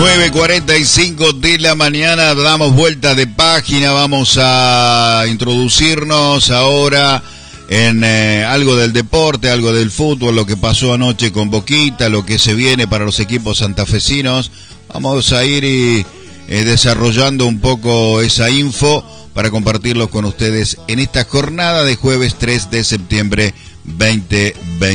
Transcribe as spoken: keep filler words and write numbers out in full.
nueve cuarenta y cinco de la mañana, damos vuelta de página, vamos a introducirnos ahora en eh, algo del deporte, algo del fútbol, lo que pasó anoche con Boquita, lo que se viene para los equipos santafesinos. Vamos a ir y, eh, desarrollando un poco esa info para compartirlo con ustedes en esta jornada de jueves tres de septiembre veinte veinte.